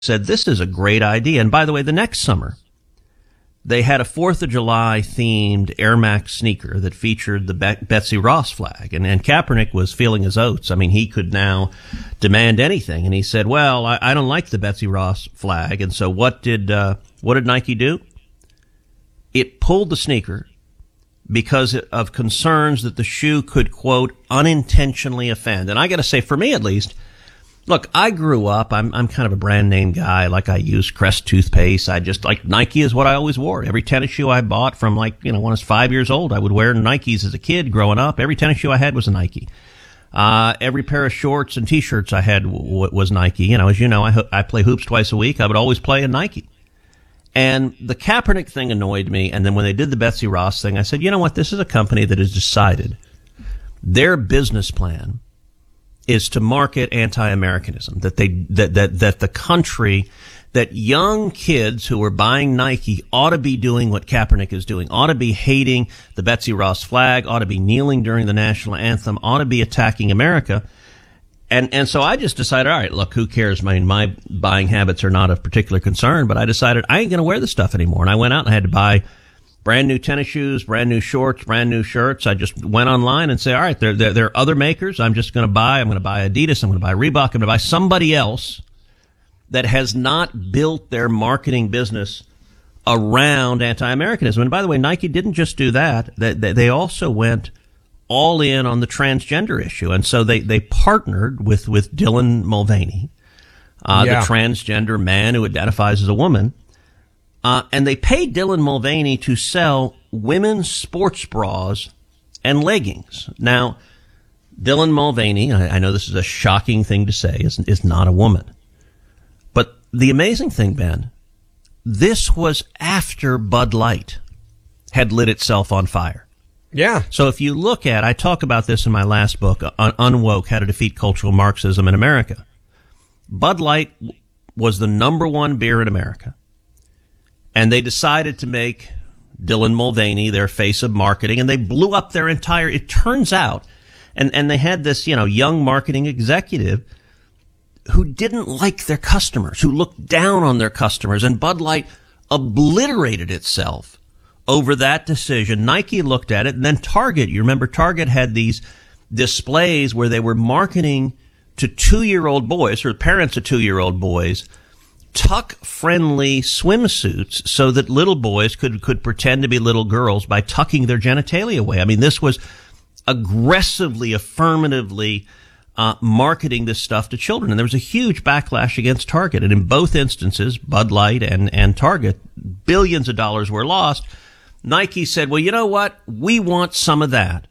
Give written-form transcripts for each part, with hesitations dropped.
said, this is a great idea. And by the way, the next summer, they had a 4th of July themed Air Max sneaker that featured the Betsy Ross flag. And Kaepernick was feeling his oats. I mean, he could now demand anything. And he said, well, I don't like the Betsy Ross flag. And so what did Nike do? It pulled the sneaker because of concerns that the shoe could, quote, unintentionally offend. And I got to say, for me at least, look, I grew up, I'm kind of a brand name guy. Like, I use Crest toothpaste. I just, like, Nike is what I always wore. Every tennis shoe I bought from, like, when I was 5 years old, I would wear Nikes as a kid growing up. Every tennis shoe I had was a Nike. Every pair of shorts and T-shirts I had was Nike. As you know, I play hoops twice a week. I would always play a Nike. And the Kaepernick thing annoyed me. And then when they did the Betsy Ross thing, I said, you know what? This is a company that has decided their business plan is to market anti-Americanism, that the country, that young kids who are buying Nike ought to be doing what Kaepernick is doing, ought to be hating the Betsy Ross flag, ought to be kneeling during the national anthem, ought to be attacking America. And so I just decided, all right, look, who cares? I mean, my buying habits are not of particular concern, but I decided I ain't going to wear this stuff anymore. And I went out and I had to buy brand new tennis shoes, brand new shorts, brand new shirts. I just went online and say, all right, there are other makers. I'm going to buy Adidas. I'm going to buy Reebok. I'm going to buy somebody else that has not built their marketing business around anti-Americanism. And by the way, Nike didn't just do that. They also went all in on the transgender issue. And so they partnered with Dylan Mulvaney, the transgender man who identifies as a woman. And they paid Dylan Mulvaney to sell women's sports bras and leggings. Now, Dylan Mulvaney, I know this is a shocking thing to say, is not a woman. But the amazing thing, Ben, this was after Bud Light had lit itself on fire. Yeah. So if you look at, I talk about this in my last book, Unwoke, How to Defeat Cultural Marxism in America. Bud Light was the number one beer in America. And they decided to make Dylan Mulvaney their face of marketing, and they blew up their entire, it turns out, and they had this, young marketing executive who didn't like their customers, who looked down on their customers, and Bud Light obliterated itself over that decision. Nike looked at it, and then Target, you remember Target had these displays where they were marketing to 2-year-old boys, or parents of 2-year-old boys, tuck-friendly swimsuits so that little boys could pretend to be little girls by tucking their genitalia away. I mean, this was aggressively, affirmatively marketing this stuff to children. And there was a huge backlash against Target. And in both instances, Bud Light and Target, billions of dollars were lost. Nike said, well, you know what? We want some of that.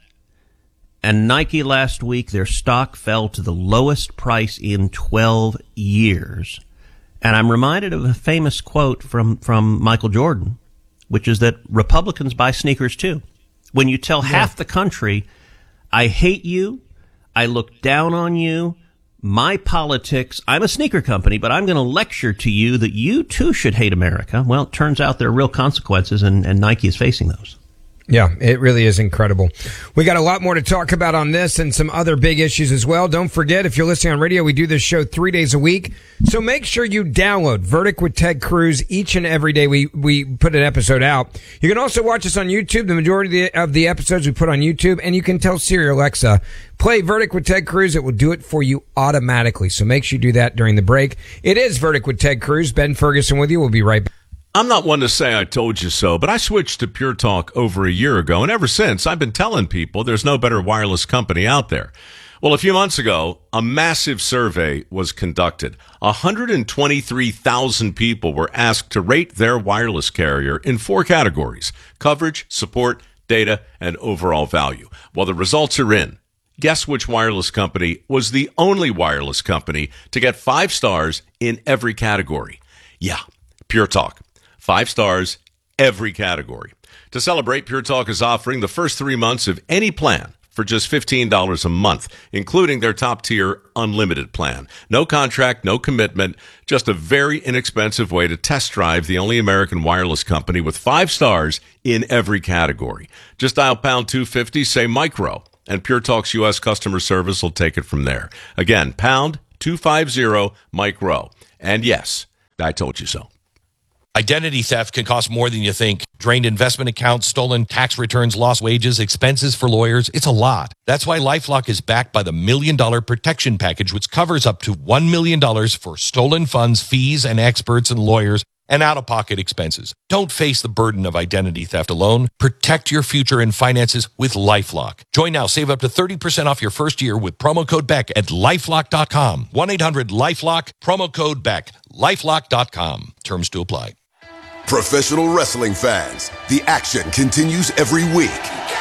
And Nike last week, their stock fell to the lowest price in 12 years. And I'm reminded of a famous quote from Michael Jordan, which is that Republicans buy sneakers too. When you tell half the country, I hate you, I look down on you, my politics, I'm a sneaker company, but I'm going to lecture to you that you too should hate America. Well, it turns out there are real consequences, and Nike is facing those. Yeah, it really is incredible. We got a lot more to talk about on this and some other big issues as well. Don't forget, if you're listening on radio, we do this show 3 days a week. So make sure you download Verdict with Ted Cruz each and every day. We put an episode out. You can also watch us on YouTube. The majority of the episodes we put on YouTube. And you can tell Siri or Alexa, play Verdict with Ted Cruz. It will do it for you automatically. So make sure you do that during the break. It is Verdict with Ted Cruz. Ben Ferguson with you. We'll be right back. I'm not one to say I told you so, but I switched to Pure Talk over a year ago, and ever since, I've been telling people there's no better wireless company out there. Well, a few months ago, a massive survey was conducted. 123,000 people were asked to rate their wireless carrier in 4 categories: coverage, support, data, and overall value. Well, the results are in. Guess which wireless company was the only wireless company to get 5 stars in every category? Yeah, Pure Talk. 5 stars, every category. To celebrate, Pure Talk is offering the first 3 months of any plan for just $15 a month, including their top-tier unlimited plan. No contract, no commitment, just a very inexpensive way to test drive the only American wireless company with 5 stars in every category. Just dial pound 250, say micro, and Pure Talk's U.S. customer service will take it from there. Again, pound 250 micro. And yes, I told you so. Identity theft can cost more than you think. Drained investment accounts, stolen tax returns, lost wages, expenses for lawyers. It's a lot. That's why LifeLock is backed by the $1 Million Protection Package, which covers up to $1 million for stolen funds, fees, and experts and lawyers, and out-of-pocket expenses. Don't face the burden of identity theft alone. Protect your future and finances with LifeLock. Join now. Save up to 30% off your first year with promo code BECK at LifeLock.com. 1-800-LifeLock, promo code BECK. LifeLock.com. Terms to apply. Professional wrestling fans, the action continues every week.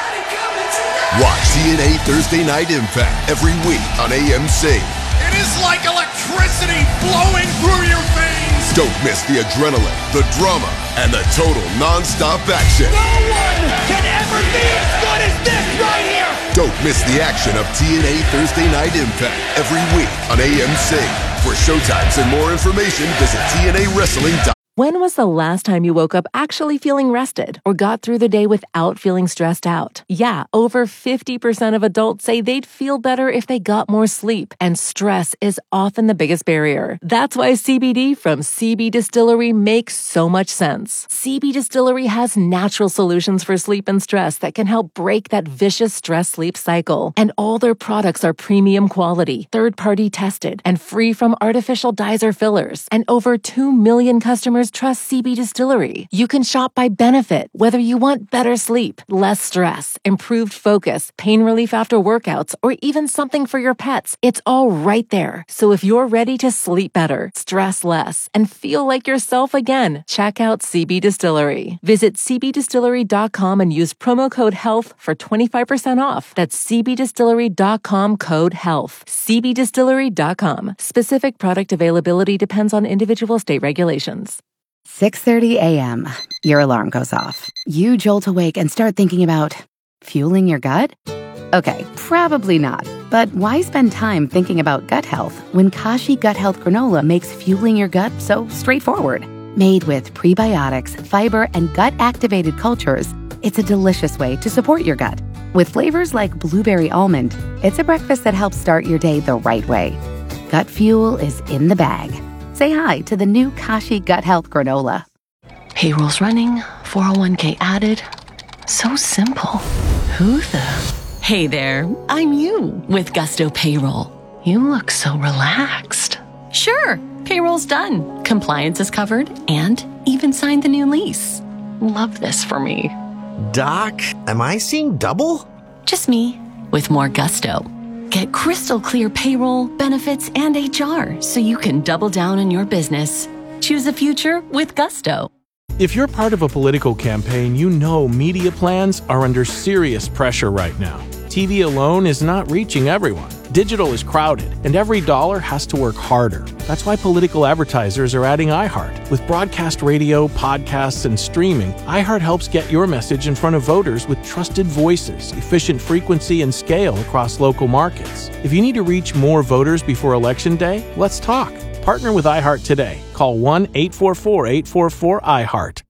Watch TNA Thursday Night Impact every week on AMC. It is like electricity flowing through your veins. Don't miss the adrenaline, the drama, and the total non-stop action. No one can ever be as good as this right here. Don't miss the action of TNA Thursday Night Impact every week on AMC. For showtimes and more information, visit TNAWrestling.com. When was the last time you woke up actually feeling rested or got through the day without feeling stressed out? Yeah, over 50% of adults say they'd feel better if they got more sleep, and stress is often the biggest barrier. That's why CBD from CB Distillery makes so much sense. CB Distillery has natural solutions for sleep and stress that can help break that vicious stress-sleep cycle. And all their products are premium quality, third-party tested, and free from artificial dyes or fillers. And over 2 million customers trust CB Distillery. You can shop by benefit, whether you want better sleep, less stress, improved focus, pain relief after workouts, or even something for your pets. It's all right there. So if you're ready to sleep better, stress less, and feel like yourself again, check out CB Distillery. Visit cbdistillery.com and use promo code HEALTH for 25% off. That's cbdistillery.com code HEALTH. cbdistillery.com. Specific product availability depends on individual state regulations. 6:30 a.m. Your alarm goes off. You jolt awake and start thinking about fueling your gut? Okay, probably not. But why spend time thinking about gut health when Kashi Gut Health Granola makes fueling your gut so straightforward? Made with prebiotics, fiber, and gut-activated cultures, it's a delicious way to support your gut. With flavors like blueberry almond, it's a breakfast that helps start your day the right way. Gut fuel is in the bag. Say hi to the new Kashi Gut Health Granola. Payroll's running, 401k added. So simple. Who the? Hey there, I'm you with Gusto Payroll. You look so relaxed. Sure, payroll's done. Compliance is covered and even signed the new lease. Love this for me. Doc, am I seeing double? Just me with more gusto. Get crystal clear payroll, benefits, and HR so you can double down on your business. Choose a future with Gusto. If you're part of a political campaign, you know media plans are under serious pressure right now. TV alone is not reaching everyone. Digital is crowded, and every dollar has to work harder. That's why political advertisers are adding iHeart. With broadcast radio, podcasts, and streaming, iHeart helps get your message in front of voters with trusted voices, efficient frequency, and scale across local markets. If you need to reach more voters before Election Day, let's talk. Partner with iHeart today. Call 1-844-844-iHeart.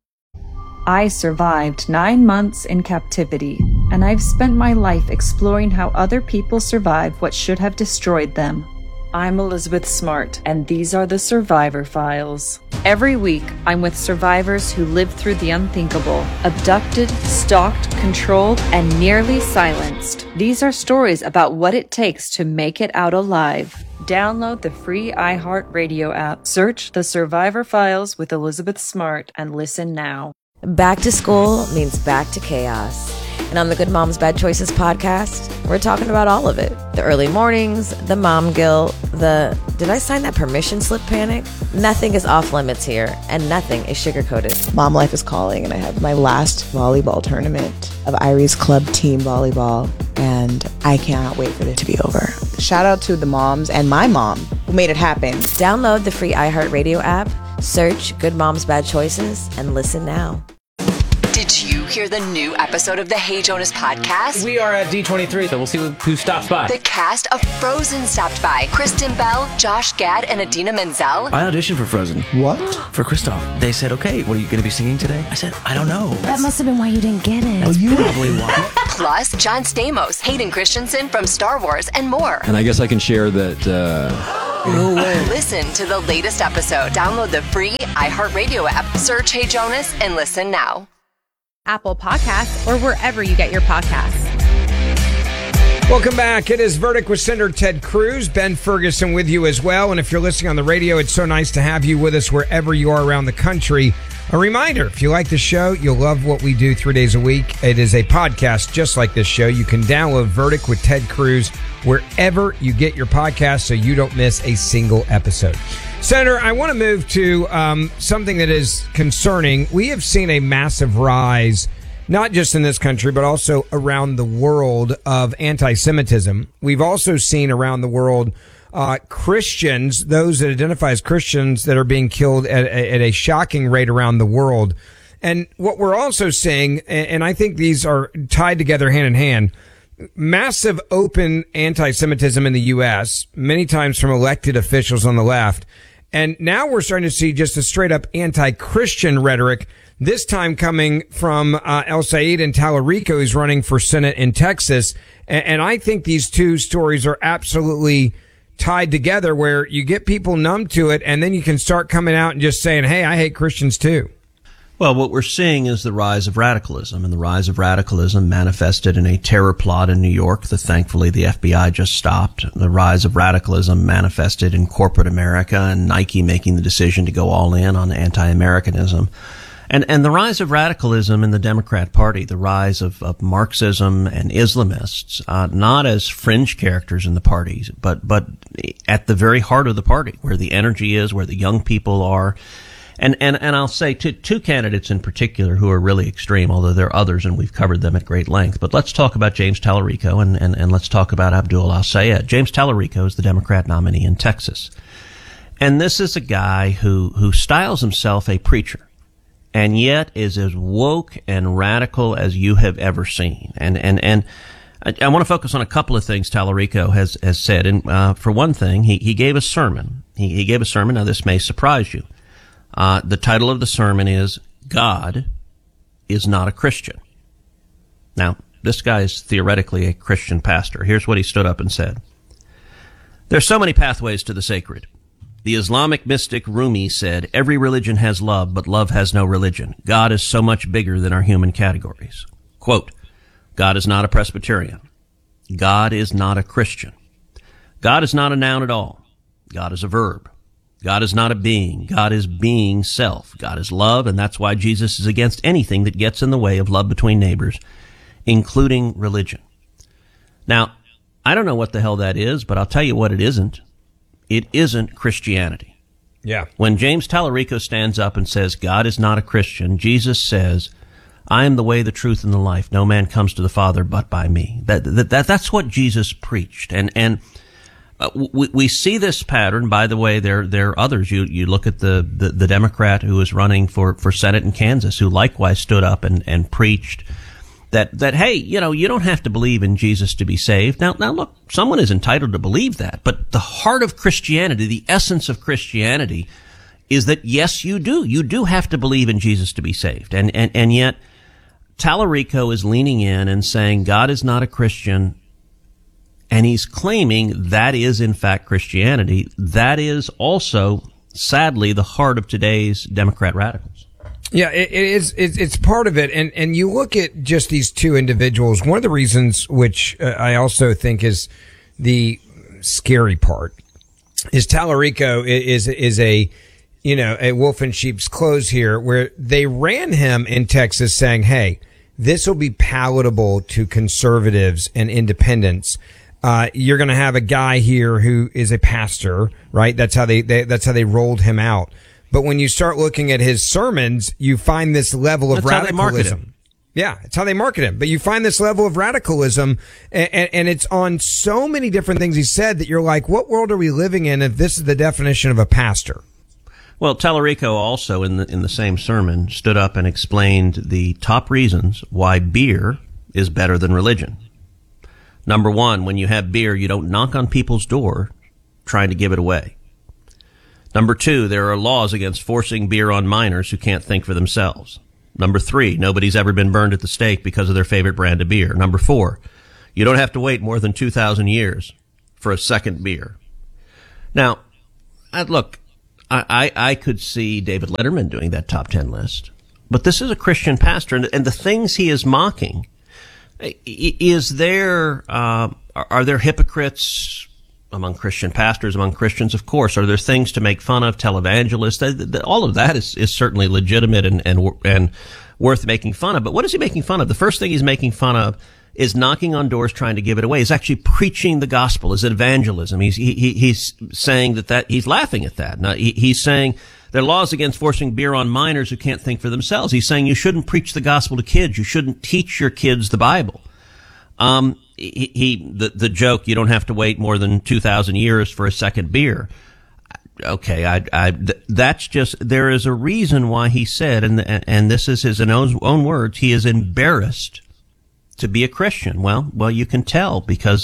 I survived 9 months in captivity, and I've spent my life exploring how other people survived what should have destroyed them. I'm Elizabeth Smart, and these are the Survivor Files. Every week, I'm with survivors who lived through the unthinkable, abducted, stalked, controlled, and nearly silenced. These are stories about what it takes to make it out alive. Download the free iHeart Radio app, search The Survivor Files with Elizabeth Smart, and listen now. Back to school means back to chaos. And on the Good Moms Bad Choices podcast, we're talking about all of it. The early mornings, the mom guilt, the did I sign that permission slip panic? Nothing is off limits here, and nothing is sugar-coated. Mom life is calling, and I have my last volleyball tournament of Irie's club team volleyball, and I cannot wait for it to be over. Shout out to the moms and my mom who made it happen. Download the free iHeartRadio app, search Good Moms Bad Choices, and listen now. Did you hear the new episode of the Hey Jonas podcast? We are at D23, so we'll see who stops by. The cast of Frozen stopped by. Kristen Bell, Josh Gad, and Idina Menzel. I auditioned for Frozen. What? For Kristoff. They said, okay, what are you going to be singing today? I said, I don't know. That must have been why you didn't get it. That's probably why. Plus, John Stamos, Hayden Christensen from Star Wars, and more. And I guess I can share that... No way. Listen to the latest episode. Download the free iHeartRadio app. Search Hey Jonas and listen now. Apple Podcasts, or wherever you get your podcasts. Welcome back. It is Verdict with Senator Ted Cruz. Ben Ferguson with you as well. And if you're listening on the radio, it's so nice to have you with us wherever you are around the country. A reminder, if you like the show, you'll love what we do 3 days a week. It is a podcast just like this show. You can download Verdict with Ted Cruz wherever you get your podcast so you don't miss a single episode. Senator, I want to move to something that is concerning. We have seen a massive rise, not just in this country, but also around the world, of anti-Semitism. We've also seen around the world Christians, those that identify as Christians, that are being killed at a shocking rate around the world. And what we're also seeing, and I think these are tied together hand in hand, massive open anti-Semitism in the U.S., many times from elected officials on the left. And now we're starting to see just a straight up anti-Christian rhetoric, this time coming from El Sayed and Tallarico, who's running for Senate in Texas. And I think these two stories are absolutely tied together, where you get people numb to it, and then you can start coming out and just saying, hey, I hate Christians too. Well, what we're seeing is the rise of radicalism, and the rise of radicalism manifested in a terror plot in New York that thankfully the FBI just stopped. The rise of radicalism manifested in corporate America, and Nike making the decision to go all in on anti-Americanism. And the rise of radicalism in the Democrat Party, the rise of Marxism and Islamists, not as fringe characters in the parties, but at the very heart of the party, where the energy is, where the young people are. And I'll say two candidates in particular who are really extreme, although there are others and we've covered them at great length. But let's talk about James Tallarico and let's talk about Abdul al-Sayed. James Tallarico is the Democrat nominee in Texas. And this is a guy who styles himself a preacher, and yet is as woke and radical as you have ever seen. And I want to focus on a couple of things Tallarico has said. And for one thing, he gave a sermon. He gave a sermon. Now, this may surprise you. The title of the sermon is God is Not a Christian. Now, this guy is theoretically a Christian pastor. Here's what he stood up and said. There's so many pathways to the sacred. The Islamic mystic Rumi said, every religion has love, but love has no religion. God is so much bigger than our human categories. Quote, God is not a Presbyterian. God is not a Christian. God is not a noun at all. God is a verb. God is not a being. God is being self. God is love, and that's why Jesus is against anything that gets in the way of love between neighbors, including religion. Now, I don't know what the hell that is, but I'll tell you what it isn't. It isn't Christianity. Yeah. When James Tallarico stands up and says, God is not a Christian, Jesus says, I am the way, the truth, and the life. No man comes to the Father but by me. That's what Jesus preached. And we see this pattern. By the way, there are others. You look at the Democrat who is running for Senate in Kansas, who likewise stood up and preached that hey, you don't have to believe in Jesus to be saved. Now look, someone is entitled to believe that, but the heart of Christianity, the essence of Christianity, is that yes, you do have to believe in Jesus to be saved. And yet Tallarico is leaning in and saying God is not a Christian, and he's claiming that is in fact Christianity. That is also, sadly, the heart of today's Democrat radicals. Yeah, it is. It's part of it. And you look at just these two individuals. One of the reasons, which I also think is the scary part, is Tallarico is a wolf in sheep's clothes here, where they ran him in Texas saying, hey, this will be palatable to conservatives and independents. You're going to have a guy here who is a pastor, right? That's how they rolled him out. But when you start looking at his sermons, you find this level of radicalism. Yeah, it's how they market him. But you find this level of radicalism, and it's on so many different things he said that you're like, what world are we living in if this is the definition of a pastor? Well, Tallarico also in the same sermon stood up and explained the top reasons why beer is better than religion. Number one, when you have beer, you don't knock on people's door trying to give it away. Number two, there are laws against forcing beer on minors who can't think for themselves. Number three, nobody's ever been burned at the stake because of their favorite brand of beer. Number four, you don't have to wait more than 2,000 years for a second beer. Now, Look, I could see David Letterman doing that top 10 list, but this is a Christian pastor, and the things he is mocking, are there hypocrites among Christian pastors, among Christians? Of course. Are there things to make fun of, televangelists? All of that is certainly legitimate and worth making fun of. But what is he making fun of? The first thing he's making fun of is knocking on doors, trying to give it away. He's actually preaching the gospel. Is it evangelism? He's saying that he's laughing at that. Now, he's saying there are laws against forcing beer on minors who can't think for themselves. He's saying you shouldn't preach the gospel to kids. You shouldn't teach your kids the Bible. The joke, you don't have to wait more than 2,000 years for a second beer. Okay, that's just, there is a reason why he said, and this is his own words, he is embarrassed to be a Christian. Well, you can tell because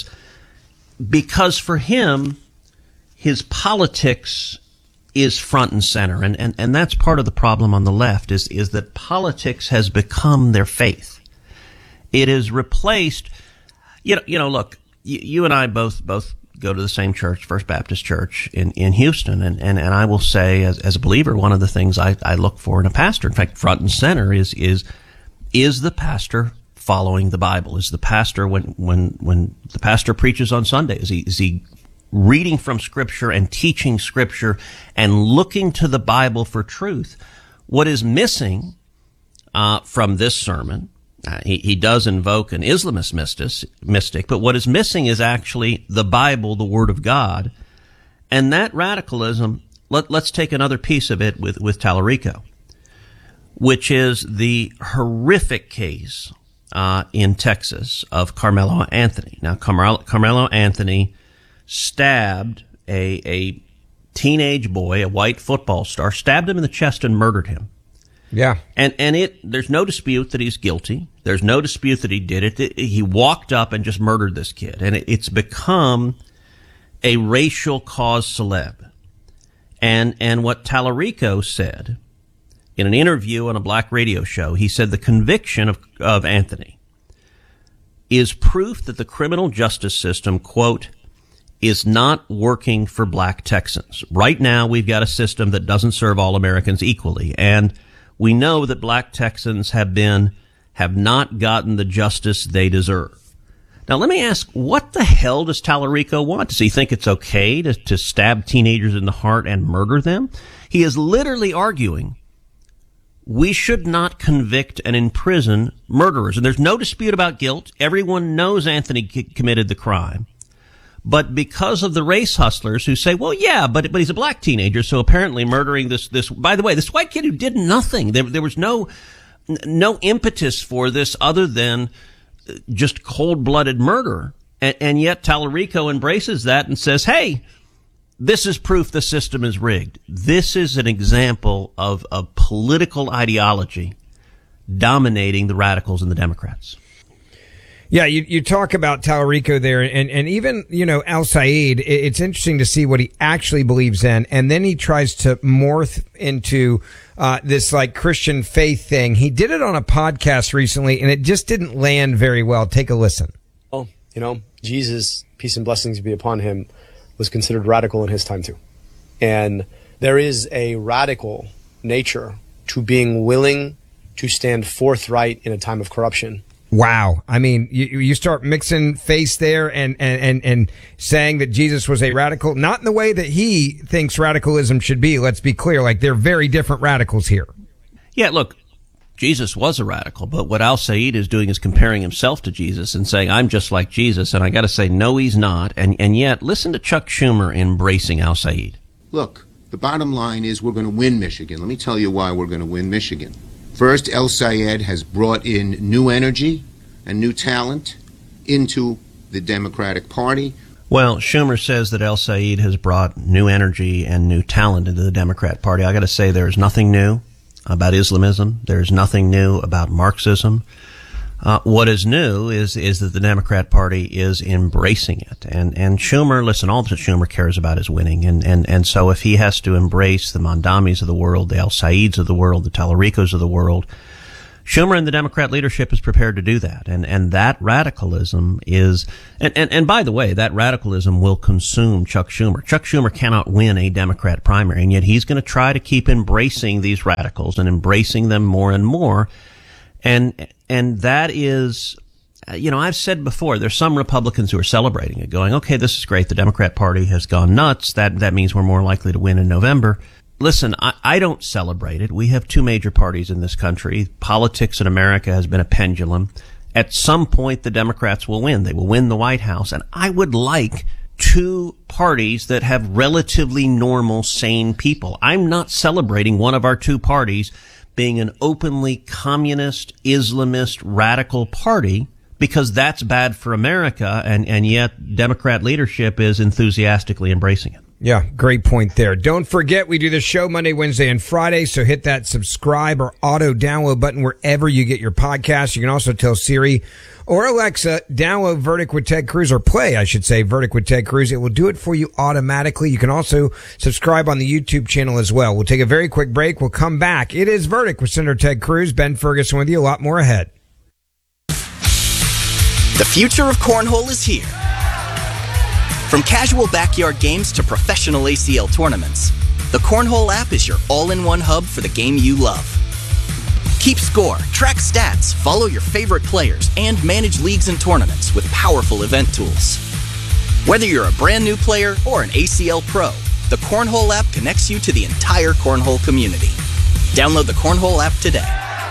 for him, his politics is front and center, and that's part of the problem on the left is that politics has become their faith. It is replaced. Look, you and I both go to the same church, First Baptist Church in Houston, and I will say, as a believer, one of the things I look for in a pastor, in fact, front and center, is the pastor following the Bible? Is the pastor, when the pastor preaches on Sunday, is he reading from Scripture and teaching Scripture and looking to the Bible for truth? What is missing from this sermon? He does invoke an Islamist mystic, but what is missing is actually the Bible, the Word of God. And that radicalism, let's take another piece of it with Tallarico, which is the horrific case in Texas of Carmelo Anthony. Now, Carmelo Anthony stabbed a teenage boy, a white football star, stabbed him in the chest and murdered him. Yeah. And there's no dispute that he's guilty. There's no dispute that he did it. He walked up and just murdered this kid. And it's become a racial cause celeb. And what Tallarico said in an interview on a black radio show, he said the conviction of Anthony is proof that the criminal justice system, quote, is not working for black Texans. Right now, we've got a system that doesn't serve all Americans equally. And we know that black Texans have not gotten the justice they deserve. Now, let me ask, what the hell does Tallarico want? Does he think it's okay to stab teenagers in the heart and murder them? He is literally arguing we should not convict and imprison murderers. And there's no dispute about guilt. Everyone knows Anthony committed the crime. But because of the race hustlers who say, well, yeah, but he's a black teenager, so apparently murdering this, by the way, this white kid who did nothing. There was no impetus for this other than just cold-blooded murder. And yet Tallarico embraces that and says, hey, this is proof the system is rigged. This is an example of political ideology dominating the radicals and the Democrats. Yeah, you talk about Tallarico there, and even, Al Said, it's interesting to see what he actually believes in, and then he tries to morph into this, Christian faith thing. He did it on a podcast recently, and it just didn't land very well. Take a listen. Well, Jesus, peace and blessings be upon him, was considered radical in his time, too. And there is a radical nature to being willing to stand forthright in a time of corruption. Wow. I mean, you start mixing faith there and saying that Jesus was a radical, not in the way that he thinks radicalism should be. Let's be clear. They're very different radicals here. Yeah, look, Jesus was a radical, but what Al Said is doing is comparing himself to Jesus and saying, I'm just like Jesus. And I got to say, no, he's not. And yet, listen to Chuck Schumer embracing Al Said. Look, the bottom line is we're going to win Michigan. Let me tell you why we're going to win Michigan. First, El Sayed has brought in new energy and new talent into the Democratic Party. Well, Schumer says that El Sayed has brought new energy and new talent into the Democrat Party. I got to say, there's nothing new about Islamism. There's nothing new about Marxism. What is new is that the Democrat Party is embracing it. And Schumer, listen, all that Schumer cares about is winning. And so if he has to embrace the Mondamis of the world, the Al Saids of the world, the Tallaricos of the world, Schumer and the Democrat leadership is prepared to do that. And that radicalism is, and by the way, that radicalism will consume Chuck Schumer. Chuck Schumer cannot win a Democrat primary, and yet he's going to try to keep embracing these radicals and embracing them more and more. And that is, I've said before, there's some Republicans who are celebrating it, going, okay, this is great. The Democrat Party has gone nuts. That means we're more likely to win in November. Listen, I don't celebrate it. We have two major parties in this country. Politics in America has been a pendulum. At some point, the Democrats will win. They will win the White House. And I would like two parties that have relatively normal, sane people. I'm not celebrating one of our two parties being an openly communist, Islamist, radical party, because that's bad for America. And yet Democrat leadership is enthusiastically embracing it. Yeah, great point there. Don't forget, we do the show Monday, Wednesday, and Friday, so hit that subscribe or auto-download button wherever you get your podcasts. You can also tell Siri or Alexa, download Verdict with Ted Cruz, or play, I should say, Verdict with Ted Cruz. It will do it for you automatically. You can also subscribe on the YouTube channel as well. We'll take a very quick break. We'll come back. It is Verdict with Senator Ted Cruz. Ben Ferguson with you. A lot more ahead. The future of cornhole is here. From casual backyard games to professional ACL tournaments, the Cornhole app is your all-in-one hub for the game you love. Keep score, track stats, follow your favorite players, and manage leagues and tournaments with powerful event tools. Whether you're a brand new player or an ACL pro, the Cornhole app connects you to the entire cornhole community. Download the Cornhole app today.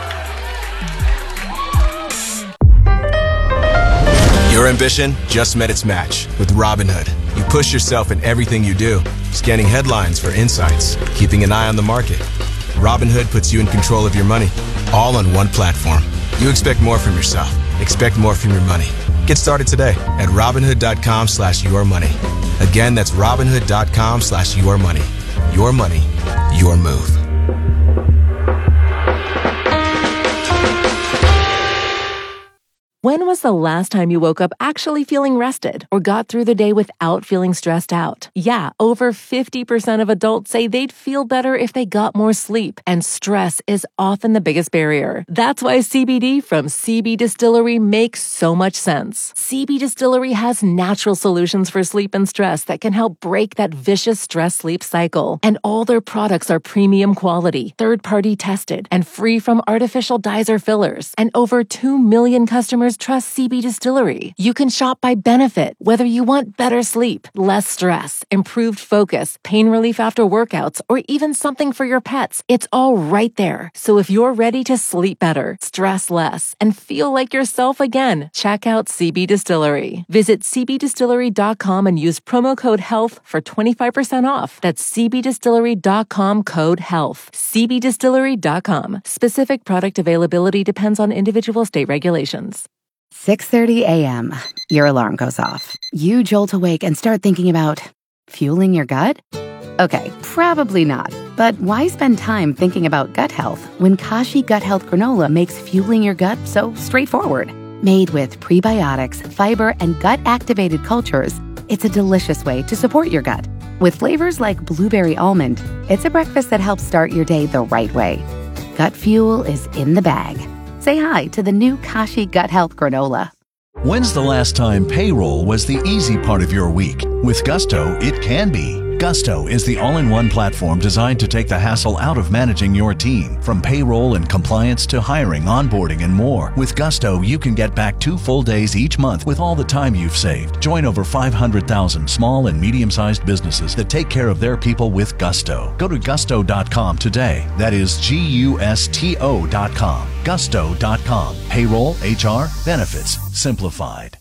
Your ambition just met its match with Robinhood. You push yourself in everything you do, scanning headlines for insights, keeping an eye on the market. Robinhood puts you in control of your money, all on one platform. You expect more from yourself. Expect more from your money. Get started today at Robinhood.com/yourmoney. Again, that's Robinhood.com/yourmoney. Your money, your move. When was the last time you woke up actually feeling rested or got through the day without feeling stressed out? Yeah, over 50% of adults say they'd feel better if they got more sleep, and stress is often the biggest barrier. That's why CBD from CB Distillery makes so much sense. CB Distillery has natural solutions for sleep and stress that can help break that vicious stress-sleep cycle. And all their products are premium quality, third-party tested, and free from artificial dyes or fillers. And over 2 million customers trust CB Distillery. You can shop by benefit, whether you want better sleep, less stress, improved focus, pain relief after workouts, or even something for your pets. It's all right there. So if you're ready to sleep better, stress less, and feel like yourself again, check out CB Distillery. Visit cbdistillery.com and use promo code HEALTH for 25% off. That's cbdistillery.com, code HEALTH. cbdistillery.com. Specific product availability depends on individual state regulations. 6:30 a.m. Your alarm goes off. You jolt awake and start thinking about fueling your gut? Okay, probably not. But why spend time thinking about gut health when Kashi Gut Health Granola makes fueling your gut so straightforward? Made with prebiotics, fiber, and gut-activated cultures, it's a delicious way to support your gut. With flavors like blueberry almond, it's a breakfast that helps start your day the right way. Gut fuel is in the bag. Say hi to the new Kashi Gut Health Granola. When's the last time payroll was the easy part of your week? With Gusto, it can be. Gusto is the all-in-one platform designed to take the hassle out of managing your team. From payroll and compliance to hiring, onboarding, and more. With Gusto, you can get back 2 full days each month with all the time you've saved. Join over 500,000 small and medium-sized businesses that take care of their people with Gusto. Go to gusto.com today. That is GUSTO.com. Gusto.com. Payroll, HR, benefits, simplified.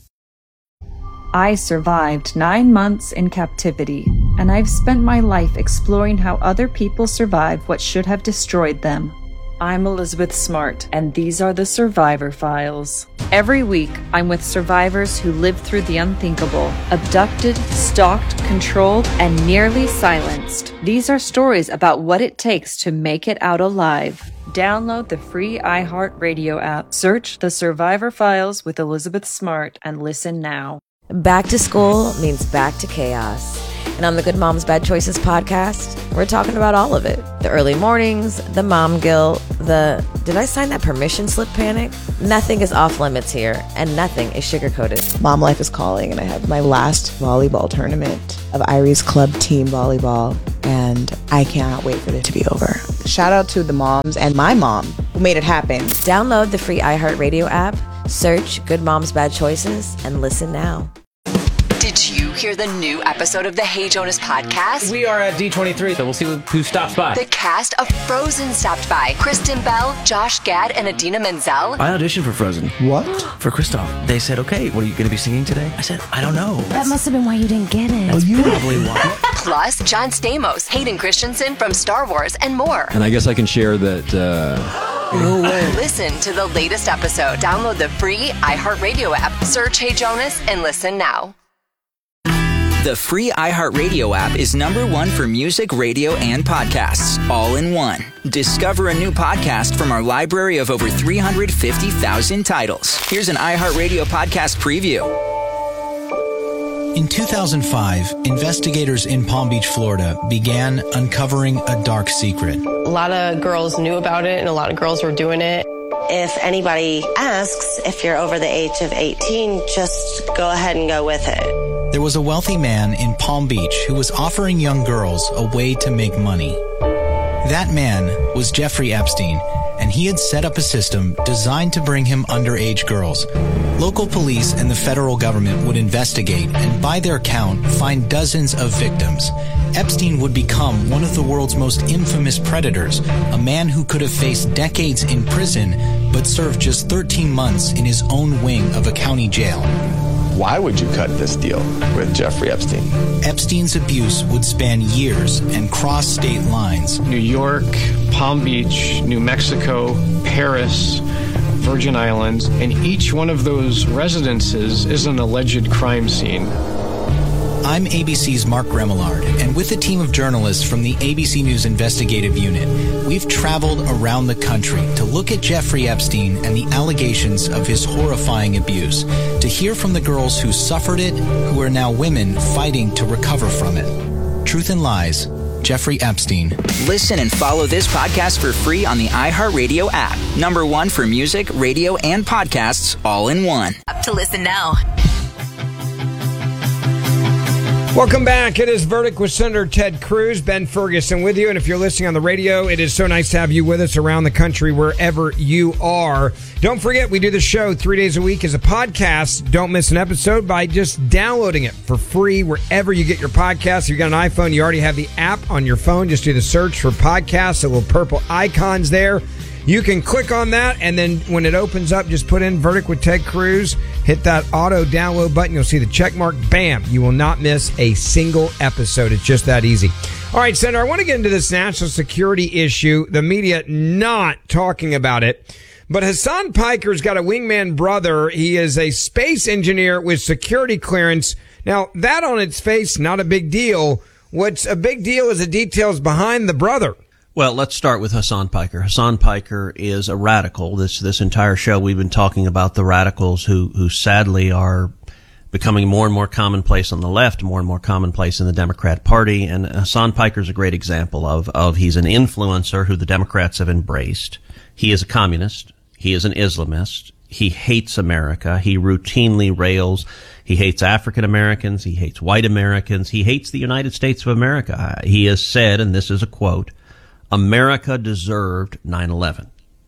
I survived 9 months in captivity, and I've spent my life exploring how other people survive what should have destroyed them. I'm Elizabeth Smart, and these are the Survivor Files. Every week, I'm with survivors who lived through the unthinkable, abducted, stalked, controlled, and nearly silenced. These are stories about what it takes to make it out alive. Download the free iHeartRadio app, search The Survivor Files with Elizabeth Smart, and listen now. Back to school means back to chaos. And on the Good Moms Bad Choices podcast, we're talking about all of it. The early mornings, the mom guilt, the did I sign that permission slip panic? Nothing is off limits here, and nothing is sugar-coated. Mom life is calling, and I have my last volleyball tournament of Iris Club Team Volleyball, and I cannot wait for it to be over. Shout out to the moms and my mom who made it happen. Download the free iHeartRadio app, search Good Moms Bad Choices, and listen now. Did you hear the new episode of the Hey Jonas podcast? We are at D23, so we'll see who stops by. The cast of Frozen stopped by. Kristen Bell, Josh Gad, and Idina Menzel. I auditioned for Frozen. What? For Kristoff. They said, okay, what are you going to be singing today? I said, I don't know. That must have been why you didn't get it. That's probably why. Plus, John Stamos, Hayden Christensen from Star Wars, and more. And I guess I can share that, No way. Listen to the latest episode. Download the free iHeartRadio app. Search Hey Jonas and listen now. The free iHeartRadio app is #1 for music, radio, and podcasts, all in one. Discover a new podcast from our library of over 350,000 titles. Here's an iHeartRadio podcast preview. In 2005, investigators in Palm Beach, Florida, began uncovering a dark secret. A lot of girls knew about it, and a lot of girls were doing it. If anybody asks if you're over the age of 18, just go ahead and go with it. There was a wealthy man in Palm Beach who was offering young girls a way to make money. That man was Jeffrey Epstein, and he had set up a system designed to bring him underage girls. Local police and the federal government would investigate and, by their count, find dozens of victims. Epstein would become one of the world's most infamous predators, a man who could have faced decades in prison but served just 13 months in his own wing of a county jail. Why would you cut this deal with Jeffrey Epstein? Epstein's abuse would span years and cross state lines. New York, Palm Beach, New Mexico, Paris, Virgin Islands, and each one of those residences is an alleged crime scene. I'm ABC's Mark Remillard, and with a team of journalists from the ABC News Investigative Unit, we've traveled around the country to look at Jeffrey Epstein and the allegations of his horrifying abuse, to hear from the girls who suffered it, who are now women fighting to recover from it. Truth and Lies, Jeffrey Epstein. Listen and follow this podcast for free on the iHeartRadio app. #1 for music, radio, and podcasts, all in one. Up to listen now. Welcome back. It is Verdict with Senator Ted Cruz. Ben Ferguson with you. And if you're listening on the radio, it is so nice to have you with us around the country, wherever you are. Don't forget, we do the show 3 days a week as a podcast. Don't miss an episode by just downloading it for free wherever you get your podcasts. If you've got an iPhone, you already have the app on your phone. Just do the search for podcasts, the little purple icons there. You can click on that, and then when it opens up, just put in Verdict with Ted Cruz, hit that auto download button. You'll see the check mark. Bam. You will not miss a single episode. It's just that easy. All right, Senator, I want to get into this national security issue. The media not talking about it. But Hassan Piker's got a wingman brother. He is a space engineer with security clearance. Now, that on its face, not a big deal. What's a big deal is the details behind the brother. Well, let's start with Hassan Piker. Hassan Piker is a radical. This entire show we've been talking about the radicals who sadly are becoming more and more commonplace on the left, more and more commonplace in the Democrat Party. And Hassan Piker is a great example of he's an influencer who the Democrats have embraced. He is a communist. He is an Islamist. He hates America. He routinely rails. He hates African Americans. He hates white Americans. He hates the United States of America. He has said, and this is a quote, America deserved 9/11.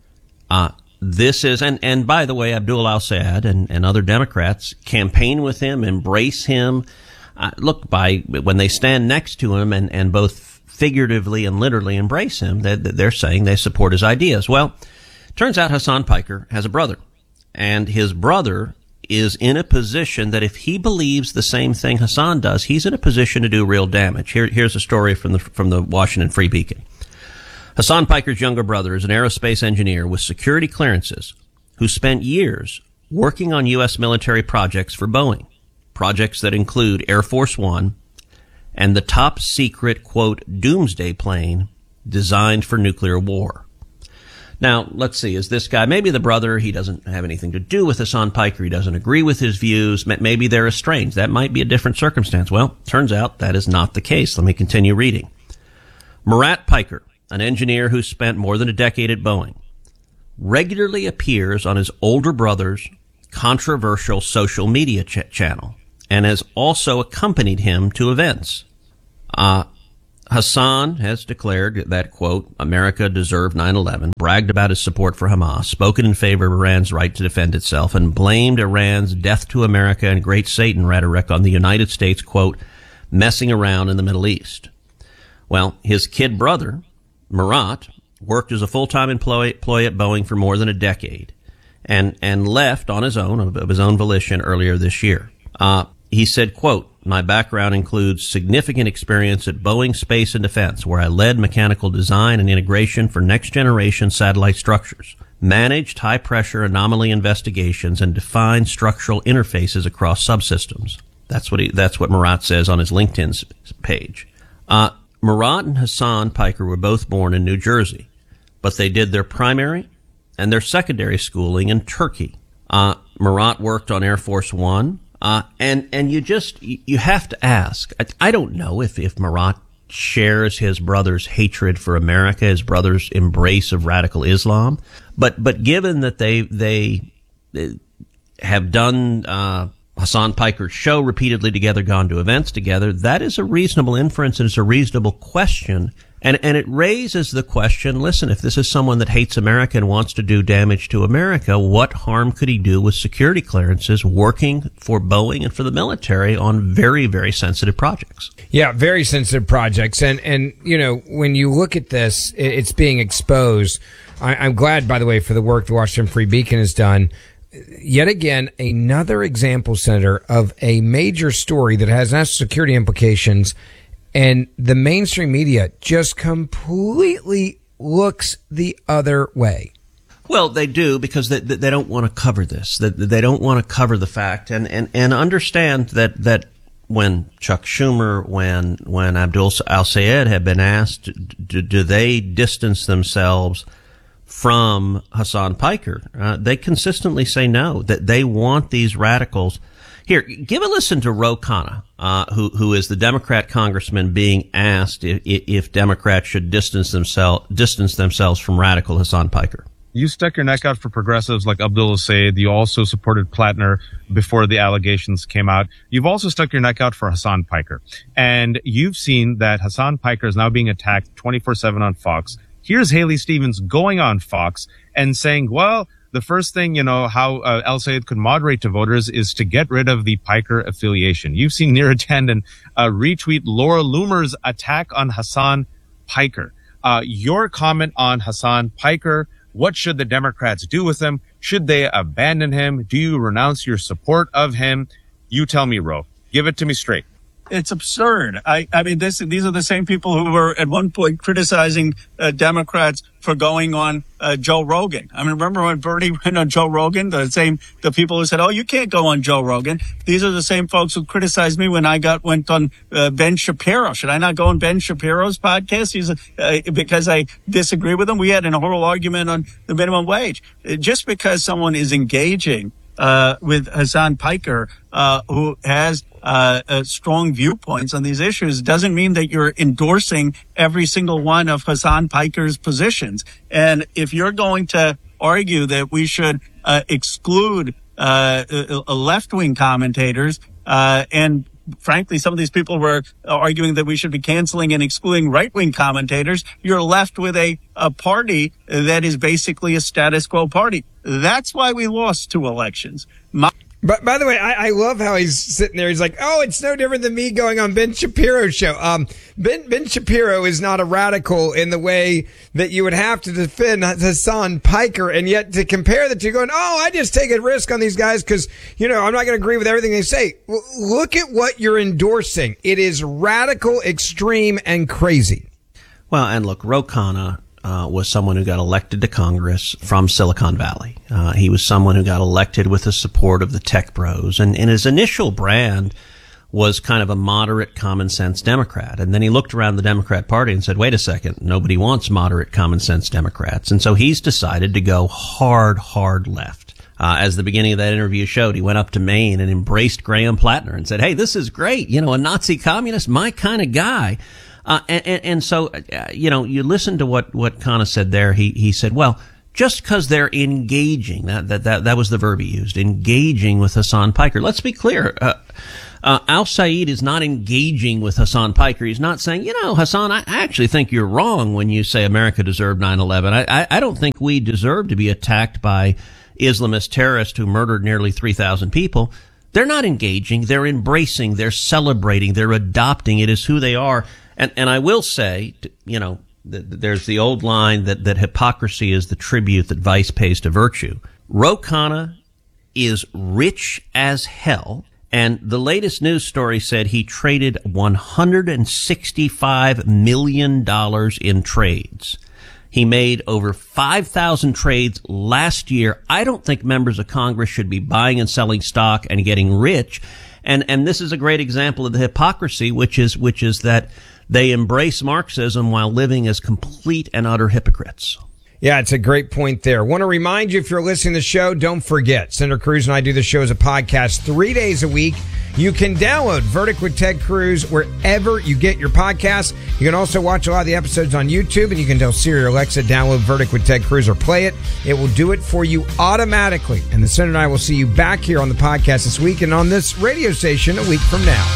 This is, and by the way, Abdul al-Sayed and other Democrats campaign with him, embrace him. Look, when they stand next to him and both figuratively and literally embrace him, they're saying they support his ideas. Well, turns out Hassan Piker has a brother, and his brother is in a position that if he believes the same thing Hassan does, he's in a position to do real damage. Here's a story from the Washington Free Beacon. Hassan Piker's younger brother is an aerospace engineer with security clearances who spent years working on U.S. military projects for Boeing, projects that include Air Force One and the top secret, quote, doomsday plane designed for nuclear war. Now, let's see, is this guy, maybe the brother, he doesn't have anything to do with Hassan Piker, he doesn't agree with his views, maybe they're estranged. That might be a different circumstance. Well, turns out that is not the case. Let me continue reading. Murat Piker, an engineer who spent more than a decade at Boeing, regularly appears on his older brother's controversial social media channel and has also accompanied him to events. Hassan has declared that, quote, America deserved 9/11, bragged about his support for Hamas, spoken in favor of Iran's right to defend itself, and blamed Iran's death to America and great Satan rhetoric on the United States, quote, messing around in the Middle East. Well, his kid brother, Murat, worked as a full-time employee at Boeing for more than a decade and left on his own, of his own volition, earlier this year. He said, quote, my background includes significant experience at Boeing Space and Defense, where I led mechanical design and integration for next-generation satellite structures, managed high-pressure anomaly investigations, and defined structural interfaces across subsystems. That's what Murat says on his LinkedIn page. Murat and Hassan Piker were both born in New Jersey, but they did their primary and their secondary schooling in Turkey. Murat worked on Air Force One. And you have to ask, I don't know if Murat shares his brother's hatred for America, his brother's embrace of radical Islam, but given that they have done, Hassan Piker's show repeatedly together, gone to events together, that is a reasonable inference and it's a reasonable question. And it raises the question, listen, if this is someone that hates America and wants to do damage to America, what harm could he do with security clearances working for Boeing and for the military on very, very sensitive projects? Yeah, very sensitive projects. And you know, when you look at this, it's being exposed. I'm glad, by the way, for the work the Washington Free Beacon has done. Yet again, another example, Senator, of a major story that has national security implications. And the mainstream media just completely looks the other way. Well, they do because they don't want to cover this. They don't want to cover the fact and understand that when Chuck Schumer, when Abdul al-Sayed have been asked, do they distance themselves from Hassan Piker? They consistently say no, that they want these radicals. Here, give a listen to Ro Khanna, who is the Democrat congressman being asked if Democrats should distance themselves from radical Hassan Piker. You stuck your neck out for progressives like Abdul Sayed. You also supported Plattner before the allegations came out. You've also stuck your neck out for Hassan Piker. And you've seen that Hassan Piker is now being attacked 24/7 on Fox. Here's Haley Stevens going on Fox and saying, well, the first thing, how al-Sayed could moderate to voters is to get rid of the Piker affiliation. You've seen Neera Tanden retweet Laura Loomer's attack on Hassan Piker. Your comment on Hassan Piker, what should the Democrats do with him? Should they abandon him? Do you renounce your support of him? You tell me, Ro. Give it to me straight. It's absurd. I mean, these are the same people who were at one point criticizing Democrats for going on Joe Rogan. I mean, remember when Bernie went on Joe Rogan? The people who said, "Oh, you can't go on Joe Rogan." These are the same folks who criticized me when I went on Ben Shapiro. Should I not go on Ben Shapiro's podcast? Because I disagree with him. We had a whole argument on the minimum wage. Just because someone is engaging with Hassan Piker, who has strong viewpoints on these issues, doesn't mean that you're endorsing every single one of Hassan Piker's positions. And if you're going to argue that we should exclude left-wing commentators, and frankly, some of these people were arguing that we should be canceling and excluding right-wing commentators, you're left with a party that is basically a status quo party. That's why we lost 2 elections. But by the way, I love how he's sitting there. He's like, oh, it's no different than me going on Ben Shapiro's show. Ben Shapiro is not a radical in the way that you would have to defend Hassan Piker. And yet to compare the two, going, oh, I just take a risk on these guys because, I'm not going to agree with everything they say. Well, look at what you're endorsing. It is radical, extreme, and crazy. Well, and look, Ro Khanna was someone who got elected to Congress from Silicon Valley. He was someone who got elected with the support of the tech bros. And his initial brand was kind of a moderate, common sense Democrat. And then he looked around the Democrat Party and said, wait a second, nobody wants moderate, common sense Democrats. And so he's decided to go hard left. As the beginning of that interview showed, he went up to Maine and embraced Graham Plattner and said, hey, this is great. A Nazi communist, my kind of guy. And so, you listen to what Khanna said there. He said, well, just because they're engaging. That was the verb he used, engaging with Hasan Piker. Let's be clear. Al-Said is not engaging with Hasan Piker. He's not saying, Hasan, I actually think you're wrong when you say America deserved 9/11. I don't think we deserve to be attacked by Islamist terrorists who murdered nearly 3,000 people. They're not engaging. They're embracing. They're celebrating. They're adopting. It is who they are. And I will say, there's the old line that hypocrisy is the tribute that vice pays to virtue. Ro Khanna is rich as hell. And the latest news story said he traded $165 million in trades. He made over 5,000 trades last year. I don't think members of Congress should be buying and selling stock and getting rich. And this is a great example of the hypocrisy, which is that they embrace Marxism while living as complete and utter hypocrites. Yeah, it's a great point there. Want to remind you, if you're listening to the show, don't forget, Senator Cruz and I do the show as a podcast 3 days a week. You can download Verdict with Ted Cruz wherever you get your podcasts. You can also watch a lot of the episodes on YouTube, and you can tell Siri or Alexa, download Verdict with Ted Cruz or play it. It will do it for you automatically. And the Senator and I will see you back here on the podcast this week and on this radio station a week from now.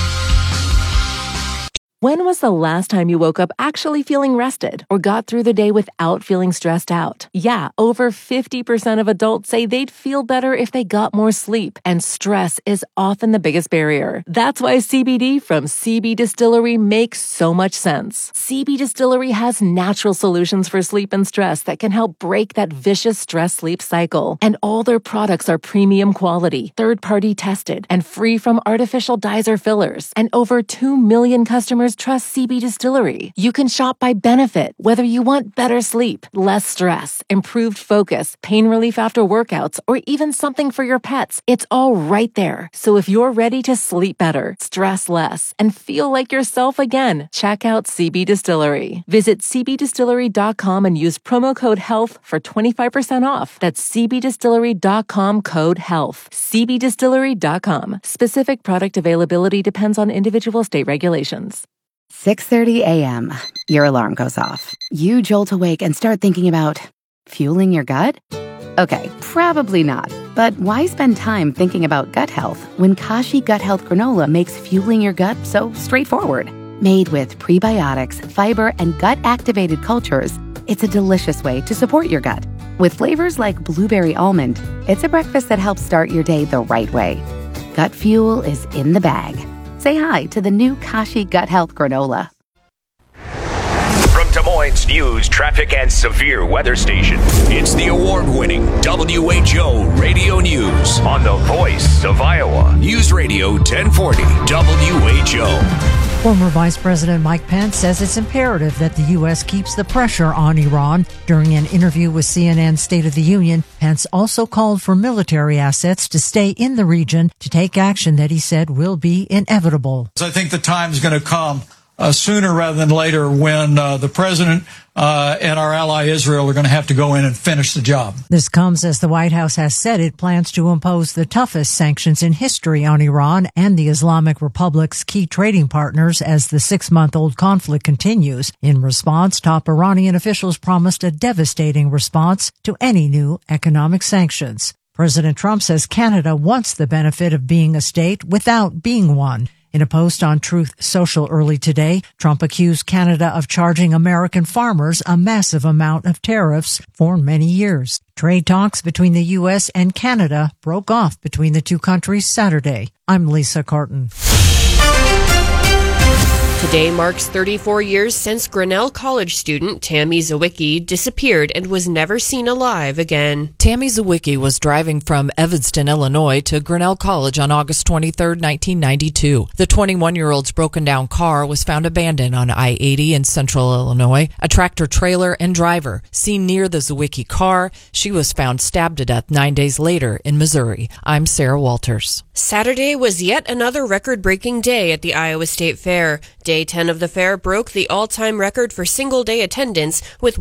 When was the last time you woke up actually feeling rested or got through the day without feeling stressed out? Yeah, over 50% of adults say they'd feel better if they got more sleep, and stress is often the biggest barrier. That's why CBD from CB Distillery makes so much sense. CB Distillery has natural solutions for sleep and stress that can help break that vicious stress-sleep cycle. And all their products are premium quality, third-party tested, and free from artificial dyes or fillers. And over 2 million customers trust CB Distillery. You can shop by benefit, whether you want better sleep, less stress, improved focus, pain relief after workouts, or even something for your pets. It's all right there. So if you're ready to sleep better, stress less, and feel like yourself again, check out CB Distillery. Visit cbdistillery.com and use promo code HEALTH for 25% off. That's cbdistillery.com, code HEALTH. cbdistillery.com. Specific product availability depends on individual state regulations. 6:30 a.m. Your alarm goes off. You jolt awake and start thinking about fueling your gut? Okay, probably not. But why spend time thinking about gut health when Kashi Gut Health Granola makes fueling your gut so straightforward? Made with prebiotics, fiber, and gut-activated cultures, it's a delicious way to support your gut. With flavors like blueberry almond, it's a breakfast that helps start your day the right way. Gut fuel is in the bag. Say hi to the new Kashi Gut Health Granola. From Des Moines News, traffic, and severe weather station, it's the award-winning WHO Radio News on the Voice of Iowa. News Radio 1040 WHO. Former Vice President Mike Pence says it's imperative that the U.S. keeps the pressure on Iran. During an interview with CNN's State of the Union, Pence also called for military assets to stay in the region to take action that he said will be inevitable. I think the time is going to come sooner rather than later when the president and our ally Israel are going to have to go in and finish the job. This comes as the White House has said it plans to impose the toughest sanctions in history on Iran and the Islamic Republic's key trading partners as the 6-month-old conflict continues. In response, top Iranian officials promised a devastating response to any new economic sanctions. President Trump says Canada wants the benefit of being a state without being one. In a post on Truth Social early today, Trump accused Canada of charging American farmers a massive amount of tariffs for many years. Trade talks between the U.S. and Canada broke off between the two countries Saturday. I'm Lisa Carton. Today marks 34 years since Grinnell College student Tammy Zawicki disappeared and was never seen alive again. Tammy Zawicki was driving from Evanston, Illinois to Grinnell College on August 23, 1992. The 21-year-old's broken-down car was found abandoned on I-80 in central Illinois. A tractor-trailer and driver seen near the Zawicki car. She was found stabbed to death 9 days later in Missouri. I'm Sarah Walters. Saturday was yet another record-breaking day at the Iowa State Fair. Day 10 of the fair broke the all-time record for single-day attendance with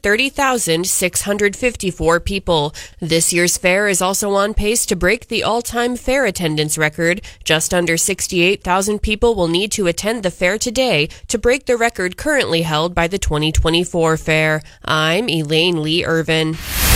130,654 people. This year's fair is also on pace to break the all-time fair attendance record. Just under 68,000 people will need to attend the fair today to break the record currently held by the 2024 fair. I'm Elaine Lee Irvin.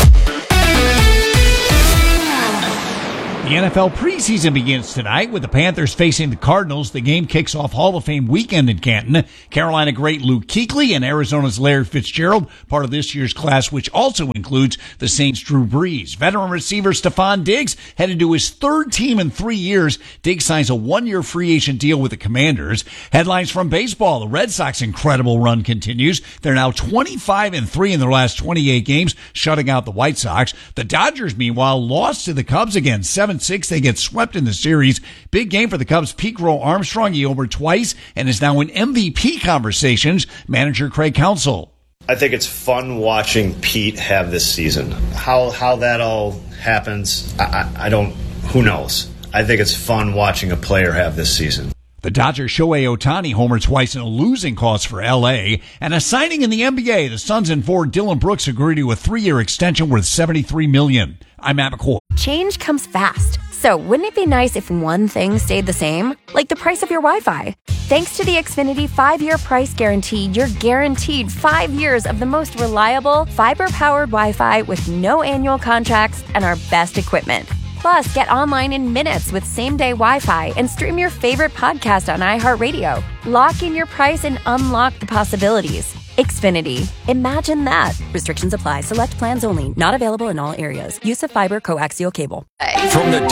The NFL preseason begins tonight with the Panthers facing the Cardinals. The game kicks off Hall of Fame weekend in Canton. Carolina great Luke Kuechly and Arizona's Larry Fitzgerald, part of this year's class, which also includes the Saints' Drew Brees. Veteran receiver Stephon Diggs headed to his third team in 3 years. Diggs signs a one-year free agent deal with the Commanders. Headlines from baseball. The Red Sox incredible run continues. They're now 25-3 in their last 28 games, shutting out the White Sox. The Dodgers, meanwhile, lost to the Cubs again, 7-6. They get swept in the series. Big game for the Cubs' Pete Crow Armstrong. He homered twice and is now in MVP conversations. Manager Craig Counsell. I think it's fun watching Pete have this season. How that all happens, I don't, who knows? I think it's fun watching a player have this season. The Dodgers' Shohei Ohtani homered twice in a losing cause for L.A. And a signing in the NBA. The Suns and forward Dillon Brooks agreed to a 3-year extension worth $73 million. I'm Matt McCoy. Change comes fast. So wouldn't it be nice if one thing stayed the same? Like the price of your Wi-Fi. Thanks to the Xfinity 5-year price guarantee, you're guaranteed 5 years of the most reliable, fiber-powered Wi-Fi with no annual contracts and our best equipment. Plus, get online in minutes with same-day Wi-Fi and stream your favorite podcast on iHeartRadio. Lock in your price and unlock the possibilities. Xfinity. Imagine that. Restrictions apply. Select plans only. Not available in all areas. Use of fiber coaxial cable. From the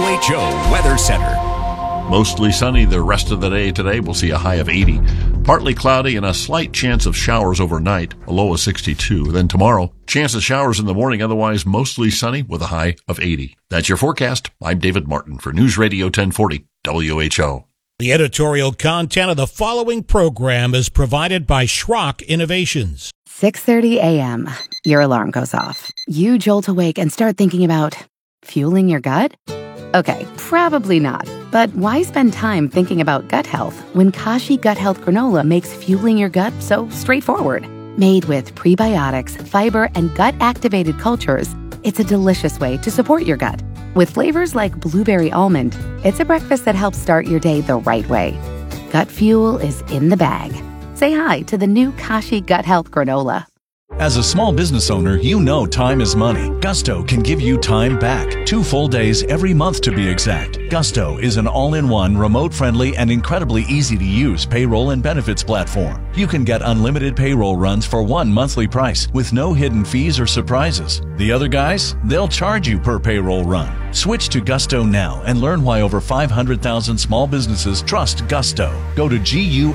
WHO Weather Center. Mostly sunny the rest of the day today. We'll see a high of 80. Partly cloudy and a slight chance of showers overnight, a low of 62. Then tomorrow, chance of showers in the morning, otherwise mostly sunny with a high of 80. That's your forecast. I'm David Martin for News Radio 1040 WHO. The editorial content of the following program is provided by Schrock Innovations. 6:30 a.m. Your alarm goes off. You jolt awake and start thinking about fueling your gut? Okay, probably not. But why spend time thinking about gut health when Kashi Gut Health Granola makes fueling your gut so straightforward? Made with prebiotics, fiber, and gut-activated cultures, it's a delicious way to support your gut. With flavors like blueberry almond, it's a breakfast that helps start your day the right way. Gut fuel is in the bag. Say hi to the new Kashi Gut Health Granola. As a small business owner, you know time is money. Gusto can give you time back. 2 full days every month to be exact. Gusto is an all-in-one, remote-friendly, and incredibly easy-to-use payroll and benefits platform. You can get unlimited payroll runs for one monthly price with no hidden fees or surprises. The other guys, they'll charge you per payroll run. Switch to Gusto now and learn why over 500,000 small businesses trust Gusto. Go to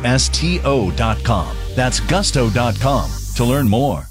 GUSTO.com. That's Gusto.com to learn more.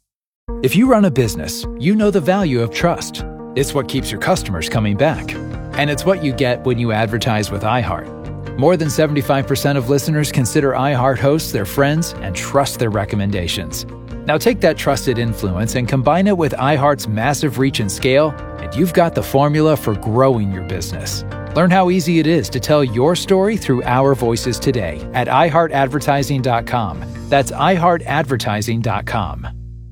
If you run a business, you know the value of trust. It's what keeps your customers coming back. And it's what you get when you advertise with iHeart. More than 75% of listeners consider iHeart hosts their friends and trust their recommendations. Now take that trusted influence and combine it with iHeart's massive reach and scale, and you've got the formula for growing your business. Learn how easy it is to tell your story through our voices today at iHeartAdvertising.com. That's iHeartAdvertising.com.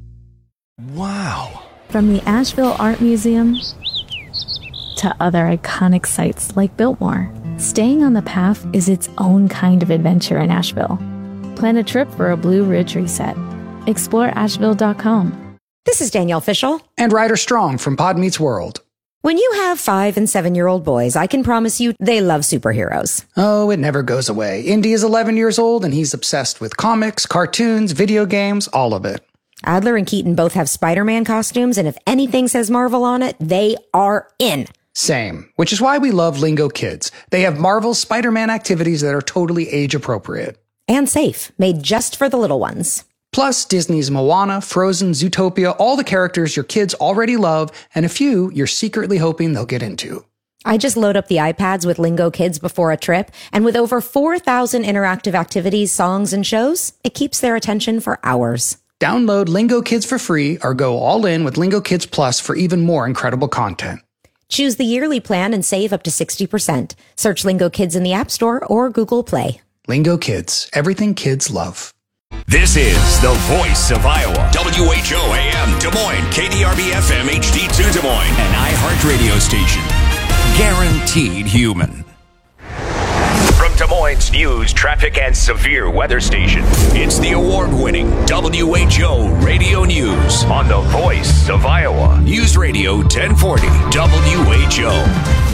Wow. From the Asheville Art Museum to other iconic sites like Biltmore, staying on the path is its own kind of adventure in Asheville. Plan a trip for a Blue Ridge reset. Explore Asheville.com. This is Danielle Fishel. And Ryder Strong from Pod Meets World. When you have 5- and 7-year-old boys, I can promise you they love superheroes. Oh, it never goes away. Indy is 11 years old and he's obsessed with comics, cartoons, video games, all of it. Adler and Keaton both have Spider-Man costumes, and if anything says Marvel on it, they are in. Same, which is why we love Lingo Kids. They have Marvel's Spider-Man activities that are totally age-appropriate. And safe, made just for the little ones. Plus, Disney's Moana, Frozen, Zootopia, all the characters your kids already love, and a few you're secretly hoping they'll get into. I just load up the iPads with Lingo Kids before a trip, and with over 4,000 interactive activities, songs, and shows, it keeps their attention for hours. Download Lingo Kids for free or go all in with Lingo Kids Plus for even more incredible content. Choose the yearly plan and save up to 60%. Search Lingo Kids in the App Store or Google Play. Lingo Kids, everything kids love. This is the voice of Iowa. WHO AM Des Moines, KDRB FM HD2 Des Moines, an iHeartRadio station. Guaranteed human. From Des Moines News, Traffic, and Severe Weather Station, it's the award-winning WHO Radio News on the voice of Iowa. News Radio 1040 WHO.